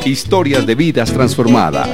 Historias de vidas transformadas.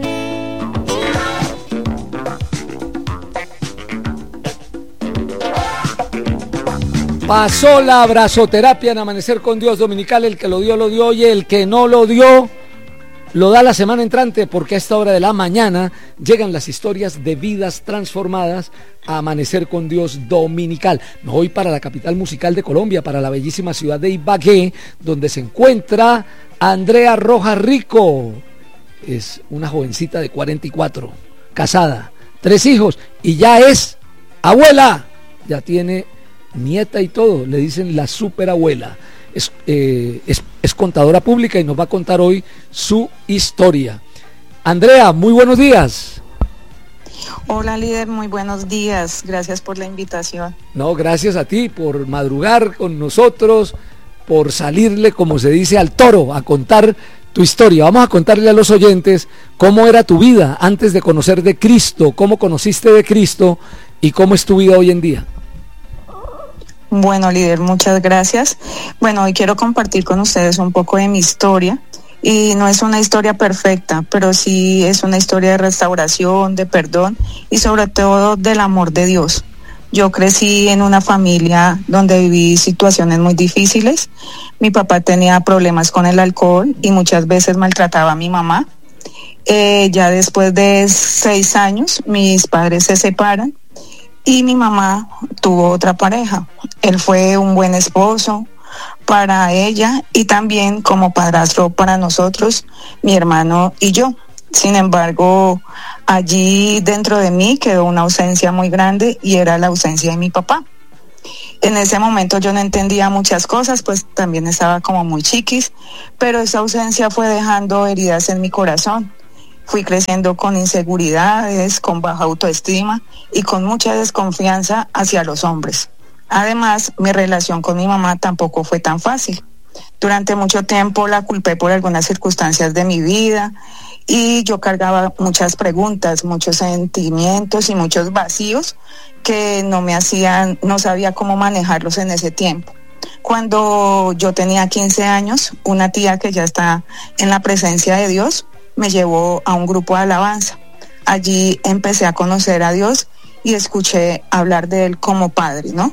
Pasó la abrazoterapia en Amanecer con Dios Dominical. El que lo dio, y el que no lo dio, lo da la semana entrante, porque a esta hora de la mañana llegan las historias de vidas transformadas a Amanecer con Dios Dominical. Me voy para la capital musical de Colombia, para la bellísima ciudad de Ibagué, donde se encuentra Andrea Rojas Rico. Es una jovencita de 44, casada, 3 hijos, y ya es abuela. Ya tiene nieta y todo, le dicen la superabuela. Es contadora pública y nos va a contar hoy su historia. Andrea, muy buenos días. Hola, líder, muy buenos días. Gracias por la invitación. No, gracias a ti por madrugar con nosotros, por salirle, como se dice, al toro a contar tu historia. Vamos a contarle a los oyentes cómo era tu vida antes de conocer de Cristo, cómo conociste de Cristo y cómo es tu vida hoy en día. Bueno, líder, muchas gracias. Bueno, hoy quiero compartir con ustedes un poco de mi historia, y no es una historia perfecta, pero sí es una historia de restauración, de perdón y sobre todo del amor de Dios. Yo crecí en una familia donde viví situaciones muy difíciles. Mi papá tenía problemas con el alcohol y muchas veces maltrataba a mi mamá. Ya después de 6 años, mis padres se separan. Y mi mamá tuvo otra pareja. Él fue un buen esposo para ella y también como padrastro para nosotros, mi hermano y yo. Sin embargo, allí dentro de mí quedó una ausencia muy grande, y era la ausencia de mi papá. En ese momento yo no entendía muchas cosas, pues también estaba como muy chiquis, pero esa ausencia fue dejando heridas en mi corazón. Fui creciendo con inseguridades, con baja autoestima y con mucha desconfianza hacia los hombres. Además, mi relación con mi mamá tampoco fue tan fácil. Durante mucho tiempo la culpé por algunas circunstancias de mi vida, y yo cargaba muchas preguntas, muchos sentimientos y muchos vacíos que no sabía cómo manejarlos en ese tiempo. Cuando yo tenía 15 años, una tía que ya está en la presencia de Dios me llevó a un grupo de alabanza. Allí empecé a conocer a Dios y escuché hablar de Él como Padre, ¿no?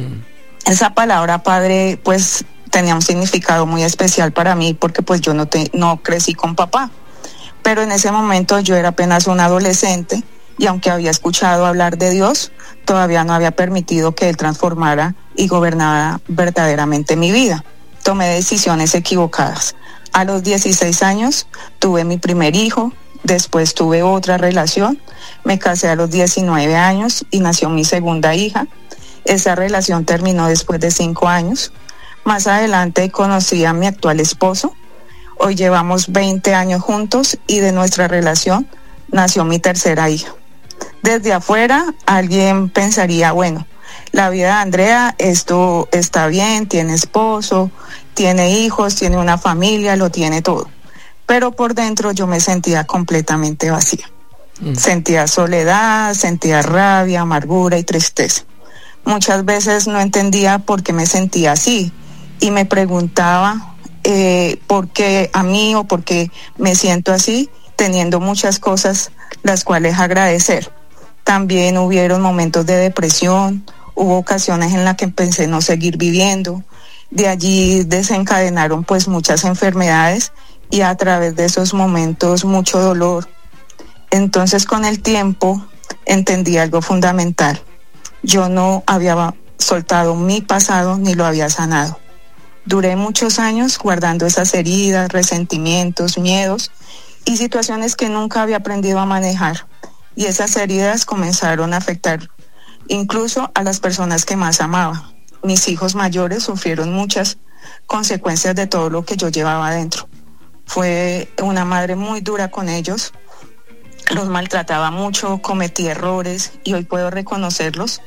Esa palabra Padre, pues, tenía un significado muy especial para mí, porque pues yo no crecí con papá. Pero en ese momento yo era apenas un adolescente, y aunque había escuchado hablar de Dios, todavía no había permitido que Él transformara y gobernara verdaderamente mi vida. Tomé decisiones equivocadas. A los 16 años tuve mi primer hijo, después tuve otra relación, me casé a los 19 años y nació mi segunda hija. Esa relación terminó después de 5 años. Más adelante conocí a mi actual esposo. Hoy llevamos 20 años juntos y de nuestra relación nació mi tercera hija. Desde afuera alguien pensaría, bueno, la vida de Andrea, esto está bien, tiene esposo, tiene hijos, tiene una familia, lo tiene todo. Pero por dentro yo me sentía completamente vacía. Sentía soledad, sentía rabia, amargura y tristeza. Muchas veces no entendía por qué me sentía así, y me preguntaba por qué a mí, o por qué me siento así, teniendo muchas cosas las cuales agradecer. También hubieron momentos de depresión, hubo ocasiones en las que pensé no seguir viviendo. De allí desencadenaron pues muchas enfermedades, y a través de esos momentos mucho dolor. Entonces, con el tiempo entendí algo fundamental. Yo no había soltado mi pasado ni lo había sanado. Duré muchos años guardando esas heridas, resentimientos, miedos y situaciones que nunca había aprendido a manejar. Y esas heridas comenzaron a afectar incluso a las personas que más amaba. Mis hijos mayores sufrieron muchas consecuencias de todo lo que yo llevaba adentro. Fue una madre muy dura con ellos, los maltrataba mucho, cometí errores, y hoy puedo reconocerlos,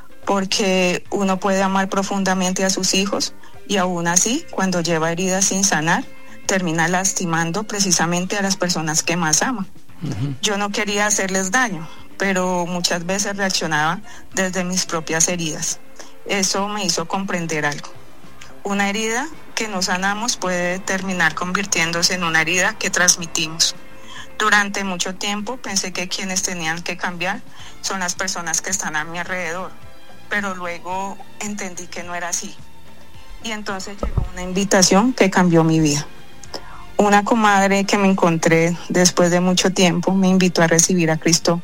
porque uno puede amar profundamente a sus hijos, y aún así, cuando lleva heridas sin sanar, termina lastimando precisamente a las personas que más ama. Yo no quería hacerles daño, pero muchas veces reaccionaba desde mis propias heridas. Eso me hizo comprender algo. Una herida que no sanamos puede terminar convirtiéndose en una herida que transmitimos. Durante mucho tiempo pensé que quienes tenían que cambiar son las personas que están a mi alrededor, pero luego entendí que no era así. Y entonces llegó una invitación que cambió mi vida. Una comadre que me encontré después de mucho tiempo me invitó a recibir a Cristo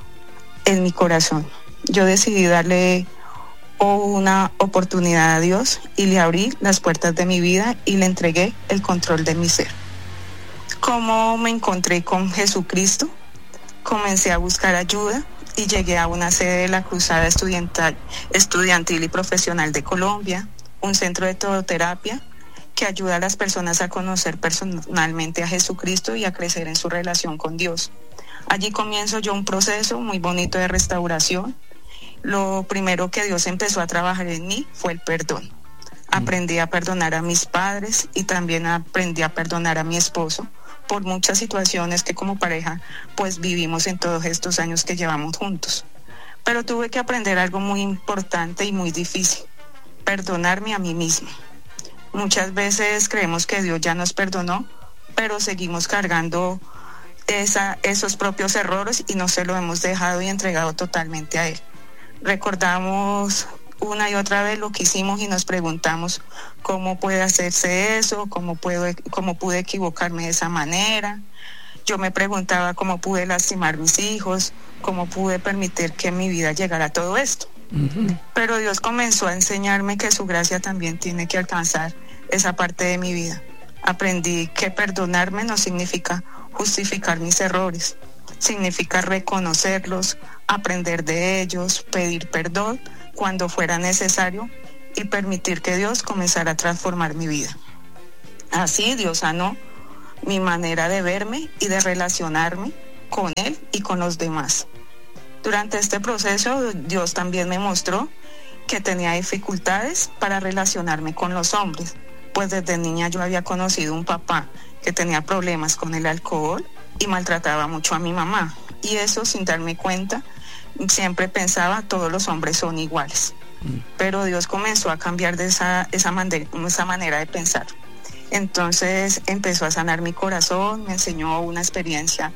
en mi corazón. Yo decidí darle una oportunidad a Dios y le abrí las puertas de mi vida y le entregué el control de mi ser. ¿Cómo me encontré con Jesucristo? Comencé a buscar ayuda y llegué a una sede de la Cruzada Estudiantil y Profesional de Colombia, un centro de teoterapia que ayuda a las personas a conocer personalmente a Jesucristo y a crecer en su relación con Dios. Allí comienzo yo un proceso muy bonito de restauración. Lo primero que Dios empezó a trabajar en mí fue el perdón. Aprendí a perdonar a mis padres y también aprendí a perdonar a mi esposo por muchas situaciones que como pareja pues vivimos en todos estos años que llevamos juntos. Pero tuve que aprender algo muy importante y muy difícil: perdonarme a mí misma. Muchas veces creemos que Dios ya nos perdonó, pero seguimos cargando esos propios errores y no se lo hemos dejado y entregado totalmente a Él. Recordamos una y otra vez lo que hicimos y nos preguntamos cómo puede hacerse eso, cómo pude equivocarme de esa manera. Yo me preguntaba cómo pude lastimar a mis hijos, cómo pude permitir que en mi vida llegara todo esto. Pero Dios comenzó a enseñarme que su gracia también tiene que alcanzar esa parte de mi vida. Aprendí que perdonarme no significa justificar mis errores, significa reconocerlos, aprender de ellos, pedir perdón cuando fuera necesario y permitir que Dios comenzara a transformar mi vida. Así Dios sanó mi manera de verme y de relacionarme con Él y con los demás. Durante este proceso, Dios también me mostró que tenía dificultades para relacionarme con los hombres, pues desde niña yo había conocido un papá que tenía problemas con el alcohol y maltrataba mucho a mi mamá. Y eso, sin darme cuenta, siempre pensaba todos los hombres son iguales. Pero Dios comenzó a cambiar de esa manera de pensar. Entonces empezó a sanar mi corazón, me enseñó una experiencia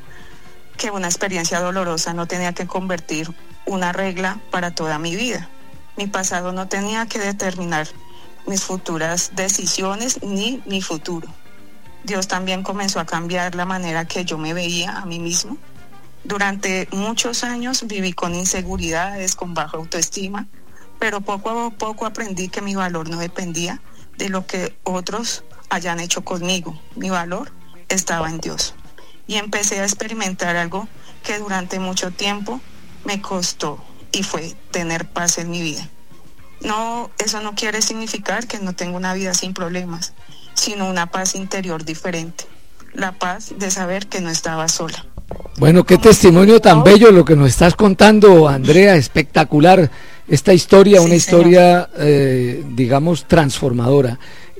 dolorosa no tenía que convertir una regla para toda mi vida. Mi pasado no tenía que determinar mis futuras decisiones ni mi futuro. Dios también comenzó a cambiar la manera que yo me veía a mí mismo. Durante muchos años viví con inseguridades, con baja autoestima, pero poco a poco aprendí que mi valor no dependía de lo que otros hayan hecho conmigo. Mi valor estaba en Dios. Y empecé a experimentar algo que durante mucho tiempo me costó y fue tener paz en mi vida. No, eso no quiere significar que no tengo una vida sin problemas, sino una paz interior diferente. La paz de saber que no estaba sola. Bueno, qué testimonio tan bello lo que nos estás contando, Andrea, espectacular esta historia, sí, una historia, digamos, transformadora.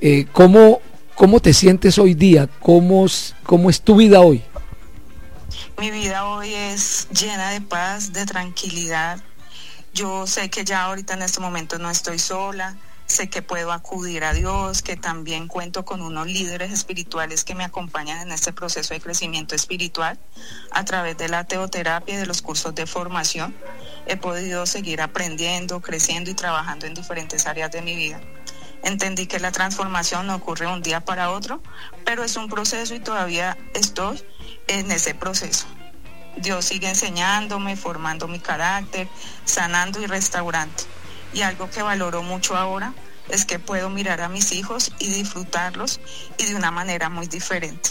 ¿Cómo te sientes hoy día? ¿Cómo es tu vida hoy? Mi vida hoy es llena de paz, de tranquilidad. Yo sé que ya ahorita en este momento no estoy sola, sé que puedo acudir a Dios, que también cuento con unos líderes espirituales que me acompañan en este proceso de crecimiento espiritual. A través de la teoterapia y de los cursos de formación he podido seguir aprendiendo, creciendo y trabajando en diferentes áreas de mi vida. Entendí que la transformación no ocurre un día para otro, pero es un proceso y todavía estoy en ese proceso. Dios sigue enseñándome, formando mi carácter, sanando y restaurando. Y algo que valoro mucho ahora es que puedo mirar a mis hijos y disfrutarlos y de una manera muy diferente.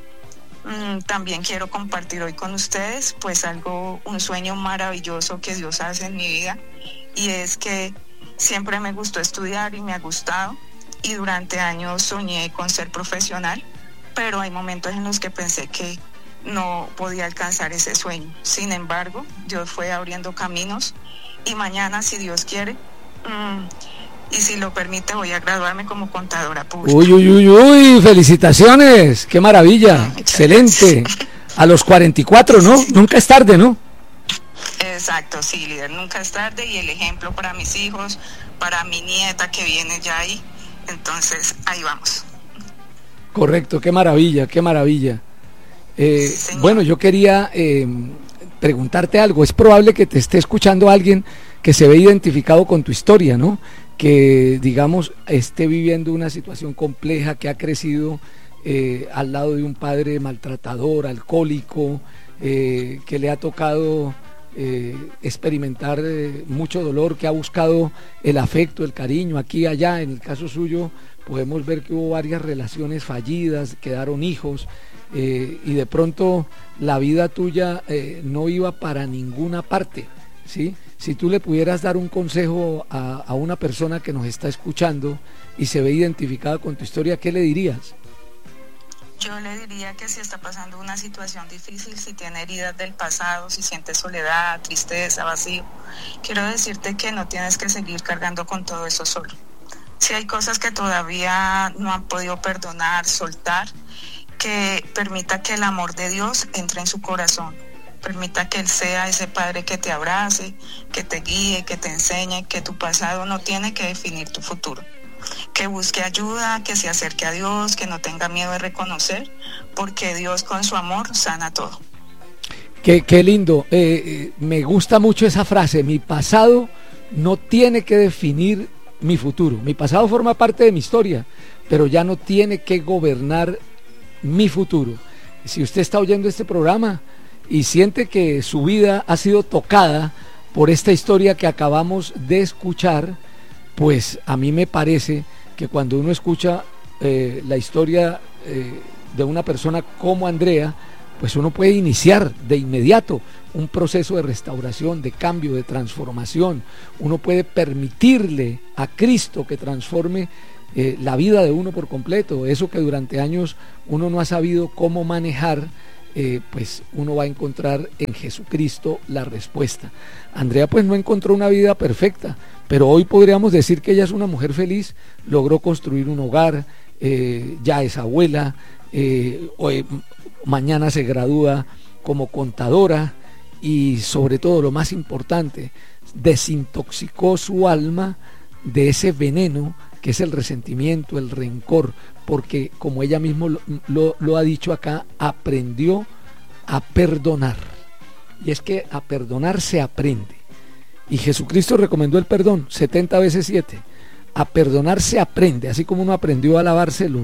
También quiero compartir hoy con ustedes pues un sueño maravilloso que Dios hace en mi vida, y es que siempre me gustó estudiar y me ha gustado, y durante años soñé con ser profesional, pero hay momentos en los que pensé que no podía alcanzar ese sueño. Sin embargo, Dios fue abriendo caminos y mañana, si Dios quiere, y si lo permite, voy a graduarme como contadora pública. ¡Uy! ¡Felicitaciones! ¡Qué maravilla! ¡Excelente! A los 44, ¿no? Nunca es tarde, ¿no? Exacto, sí, líder, nunca es tarde, y el ejemplo para mis hijos, para mi nieta que viene ya ahí. Entonces, ahí vamos. Correcto, qué maravilla, qué maravilla. Bueno, yo quería preguntarte algo. Es probable que te esté escuchando alguien que se ve identificado con tu historia, ¿no? Que, digamos, esté viviendo una situación compleja, que ha crecido al lado de un padre maltratador, alcohólico, que le ha tocado experimentar mucho dolor, que ha buscado el afecto, el cariño, aquí y allá. En el caso suyo podemos ver que hubo varias relaciones fallidas, quedaron hijos, y de pronto la vida tuya no iba para ninguna parte, ¿sí? Si tú le pudieras dar un consejo a una persona que nos está escuchando y se ve identificada con tu historia, ¿qué le dirías? Yo le diría que si está pasando una situación difícil, si tiene heridas del pasado, si siente soledad, tristeza, vacío, quiero decirte que no tienes que seguir cargando con todo eso solo. Si hay cosas que todavía no han podido perdonar, soltar, que permita que el amor de Dios entre en su corazón. Permita que Él sea ese Padre que te abrace, que te guíe, que te enseñe que tu pasado no tiene que definir tu futuro. Que busque ayuda, que se acerque a Dios, que no tenga miedo de reconocer, porque Dios con su amor sana todo. Qué lindo, me gusta mucho esa frase: mi pasado no tiene que definir mi futuro. Mi pasado forma parte de mi historia, pero ya no tiene que gobernar mi futuro. Si usted está oyendo este programa y siente que su vida ha sido tocada por esta historia que acabamos de escuchar, pues a mí me parece que cuando uno escucha la historia de una persona como Andrea, pues uno puede iniciar de inmediato un proceso de restauración, de cambio, de transformación. Uno puede permitirle a Cristo que transforme la vida de uno por completo. Eso que durante años uno no ha sabido cómo manejar, pues uno va a encontrar en Jesucristo la respuesta. Andrea pues no encontró una vida perfecta, pero hoy podríamos decir que ella es una mujer feliz, logró construir un hogar, ya es abuela, hoy, mañana se gradúa como contadora y sobre todo lo más importante, desintoxicó su alma de ese veneno que es el resentimiento, el rencor, porque como ella misma lo ha dicho acá, aprendió a perdonar. Y es que a perdonar se aprende. Y Jesucristo recomendó el perdón 70 veces 7. A perdonar se aprende, así como uno aprendió a lavarse los